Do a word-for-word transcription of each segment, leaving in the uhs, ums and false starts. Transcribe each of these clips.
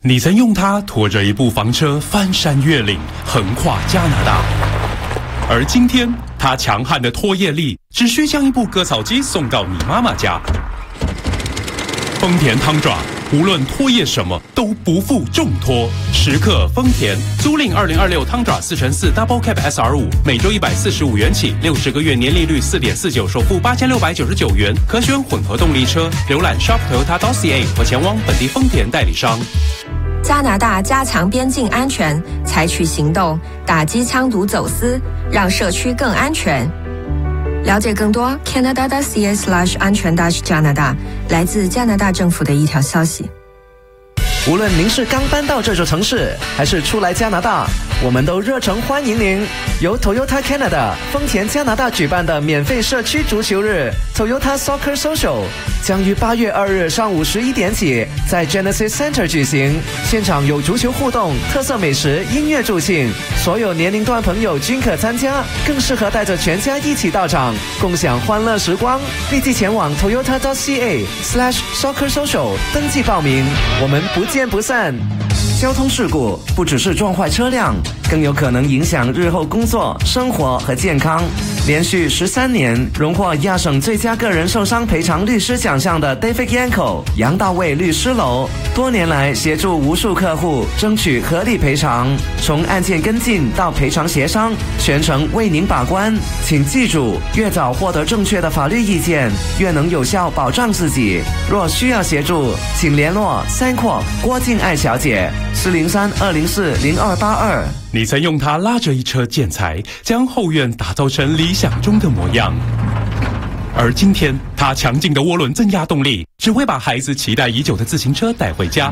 你曾用它拖着一部房车翻山越岭，横跨加拿大。而今天，它强悍的拖曳力只需将一部割草机送到你妈妈家。丰田汤爪，无论拖曳什么都不负重托。时刻丰田，租赁二零二六汤爪四乘四 Double Cab S R 五，每周一百四十五元起，六十个月年利率四点四九，首付八千六百九十九元，可选混合动力车。浏览 shop toyota dot c a 或前往本地丰田代理商。 加拿大加强边境安全，采取行动打击枪毒走私，让社区更安全。了解更多 Canada dot c a slash 安全 dash 加拿大，来自加拿大政府的一条消息。 无论您是刚搬到这座城市，还是初来加拿大，我们都热诚欢迎您。由 Toyota Canada 丰田加拿大举办的免费社区足球日 Toyota Soccer Social 将于八月二日上午十一点起在 Genesis Center 举行。现场有足球互动、特色美食、音乐助兴，所有年龄段朋友均可参加，更适合带着全家一起到场，共享欢乐时光。立即前往 toyota dot c a slash soccer social 登记报名，我们不见不散。交通事故不只是撞坏车辆，更有可能影响日后工作、生活和健康。连续十三年荣获亚省最佳个人受伤赔偿律师奖项的 David Yanko 杨大卫律师楼，多年来协助无数客户争取合理赔偿，从案件跟进到赔偿协商，全程为您把关。请记住，越早获得正确的法律意见，越能有效保障自己。若需要协助，请联络三阔郭静爱小姐，四零三二零四零二八二。 你曾用它拉着一车建材，将后院打造成理想中的模样。而今天，它强劲的涡轮增压动力，只会把孩子期待已久的自行车带回家。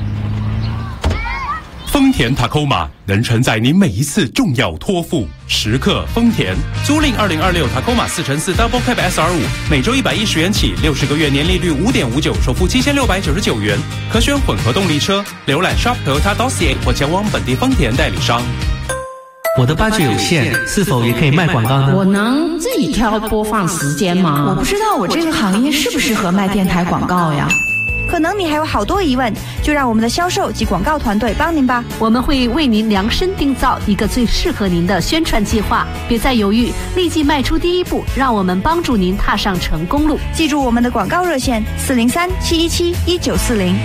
丰田 Tacoma 能承载你每一次重要托付。时刻丰田，租赁二零二六 Tacoma 四乘四 Double Cab S R 五，每周一百一十元起，六十个月年利率五点五九，首付七千六百九十九元，可选混合动力车。浏览 shop toyota dot c a 或前往本地丰田代理商。 我的budget有限，是否也可以卖广告呢？ 我能自己挑播放时间吗？ 我不知道我这个行业适不适合卖电台广告呀。可能你还有好多疑问，就让我们的销售及广告团队帮您吧。 我们会为您量身定造一个最适合您的宣传计划，别再犹豫，立即迈出第一步，让我们帮助您踏上成功路。 记住我们的广告热线四零三七一七一九四零。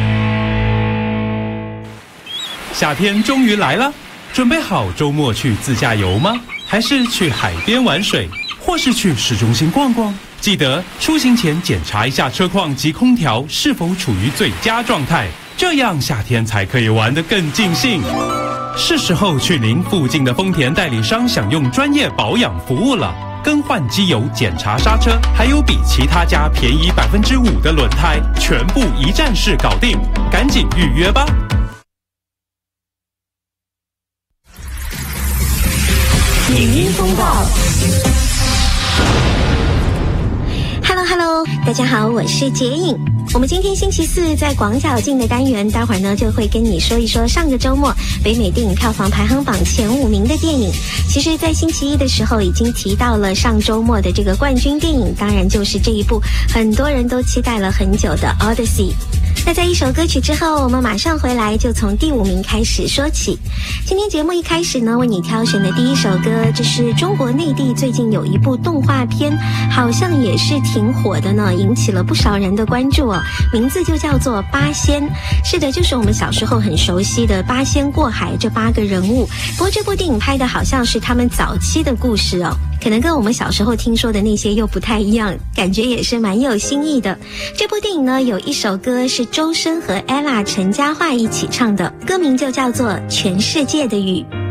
夏天终于来了，准备好周末去自驾游吗？还是去海边玩水，或是去市中心逛逛？记得出行前检查一下车况及空调是否处于最佳状态，这样夏天才可以玩得更尽兴。是时候去您附近的丰田代理商享用专业保养服务了，更换机油、检查刹车，还有比其他家便宜百分之五的轮胎，全部一站式搞定，赶紧预约吧。 影音风暴。Hello Hello， 大家好，我是洁影。我们今天星期四在广角镜的单元，待会儿呢就会跟你说一说上个周末北美电影票房排行榜前五名的电影。其实在星期一的时候已经提到了上周末的这个冠军电影，当然就是这一部很多人都期待了很久的 Odyssey。那在一首歌曲之后，我们马上回来，就从第五名开始说起。今天节目一开始呢，为你挑选的第一首歌，这是中国内地最近有一部动画片，好像也是挺火的呢，引起了不少人的关注哦。名字就叫做八仙。是的，就是我们小时候很熟悉的八仙过海这八个人物。不过这部电影拍的好像是他们早期的故事哦，可能跟我们小时候听说的那些又不太一样，感觉也是蛮有新意的。这部电影呢，有一首歌是周深和 Ella 陈嘉桦一起唱的，歌名就叫做《全世界的雨》。